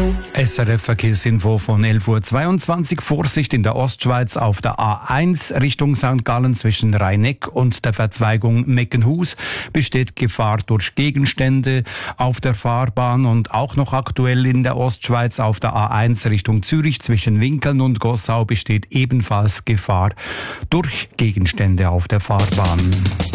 SRF Verkehrsinfo von 11.22 Uhr. Vorsicht in der Ostschweiz auf der A1 Richtung St. Gallen zwischen Rhein-Neck und der Verzweigung Meckenhus besteht Gefahr durch Gegenstände auf der Fahrbahn, und auch noch aktuell in der Ostschweiz auf der A1 Richtung Zürich zwischen Winkeln und Gossau besteht ebenfalls Gefahr durch Gegenstände auf der Fahrbahn.